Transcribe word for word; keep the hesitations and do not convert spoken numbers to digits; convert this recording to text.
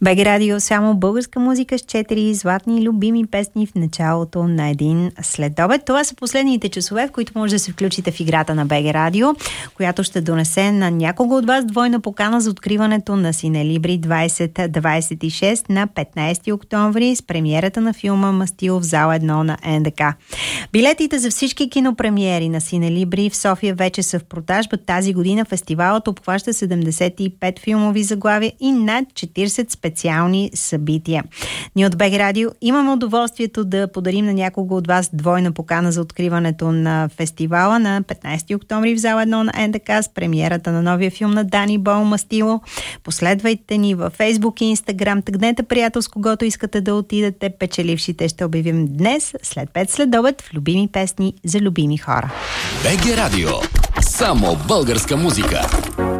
БГ Радио, само българска музика с четири златни любими песни в началото на един следобед. Това са последните часове, в които може да се включите в играта на БГ Радио, която ще донесе на някого от вас двойна покана за откриването на Синелибри двайсет двайсет и шест на петнайсети октомври с премиерата на филма Мастил в зала едно на НДК. Билетите за всички кинопремиери на Синелибри в София вече са в продажба. Тази година фестивалът обхваща седемдесет и пет филмови заглавия и над четирийсет специални събития. Ние от БГ Радио имаме удоволствието да подарим на някого от вас двойна покана за откриването на фестивала на петнайсети октомври в зала едно на НДК с премиерата на новия филм на Дани Бол Мастило. Последвайте ни във Фейсбук и Инстаграм. Тъгнете приятел, с когото искате да отидете. Печелившите ще обявим днес след пет следобед в любими песни за любими хора. БГ Радио. Само българска музика.